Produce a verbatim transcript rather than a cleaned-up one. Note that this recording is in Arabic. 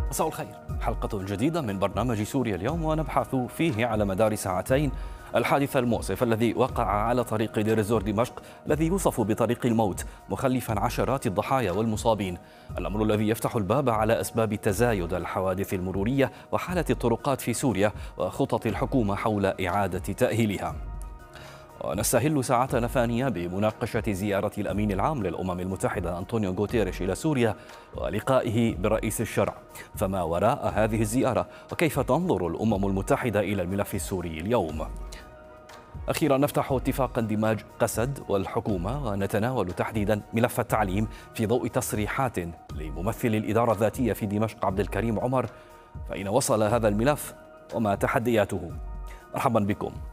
مساء الخير، حلقة جديدة من برنامج سوريا اليوم، ونبحث فيه على مدار ساعتين الحادث المؤسف الذي وقع على طريق دير الزور دمشق، الذي يوصف بطريق الموت، مخلفا عشرات الضحايا والمصابين. الأمر الذي يفتح الباب على أسباب تزايد الحوادث المرورية وحالة الطرقات في سوريا وخطط الحكومة حول إعادة تأهيلها. ونستهل ساعتنا ثانية بمناقشة زيارة الأمين العام للأمم المتحدة أنطونيو غوتيريش إلى سوريا ولقائه برئيس الشرع. فما وراء هذه الزيارة وكيف تنظر الأمم المتحدة إلى الملف السوري اليوم؟ أخيرا نفتح اتفاق اندماج قسد والحكومة، ونتناول تحديدا ملف التعليم في ضوء تصريحات لممثل الإدارة الذاتية في دمشق عبد الكريم عمر. فأين وصل هذا الملف وما تحدياته؟ مرحبا بكم.